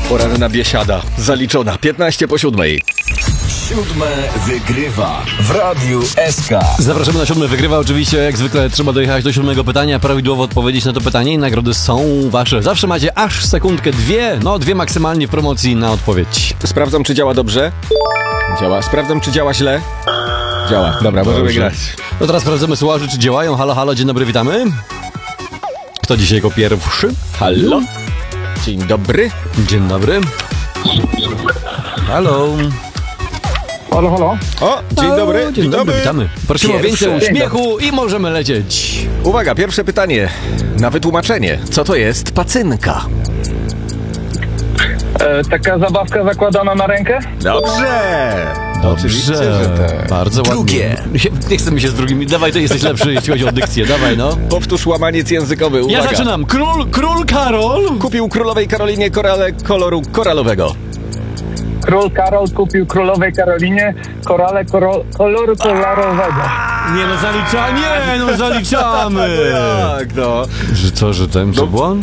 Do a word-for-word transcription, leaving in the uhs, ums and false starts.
Poranna biesiada zaliczona. piętnaście po siódmej. Siódme wygrywa w Radiu S K. Zapraszamy na siódme wygrywa. Oczywiście jak zwykle trzeba dojechać do siódmego pytania, prawidłowo odpowiedzieć na to pytanie i nagrody są wasze. Zawsze macie aż sekundkę, dwie, no dwie maksymalnie w promocji na odpowiedź. Sprawdzam, czy działa dobrze. Działa. Sprawdzam, czy działa źle. Działa. Dobra, możemy Dobrze. grać. No teraz sprawdzamy słuchaczy, czy działają. Halo, halo, dzień dobry, witamy. Kto dzisiaj jako pierwszy? Halo? Dzień dobry. Dzień dobry. Halo. Halo, halo. O, dzień dobry. Halo, dzień dobry, witamy. Prosimy o Pierwsze. więcej uśmiechu i możemy lecieć. Uwaga, pierwsze pytanie. Na wytłumaczenie. Co to jest pacynka? E, taka zabawka zakładana na rękę? Dobrze. Oczywiście, Dobrze, że tak. bardzo Drugie. ładnie. Nie chcemy się z drugimi. Dawaj, to jesteś lepszy, jeśli chodzi o dykcję. Dawaj, no. Powtórz łamaniec językowy. Uwaga. Ja zaczynam. Król, król Karol. Kupił królowej Karolinie korale koloru koralowego. Król Karol kupił królowej Karolinie korale koro, koloru kolorowego. Nie no, zaliczamy. Nie no, zaliczamy. Tak, no. Że co, że ten, że błąd?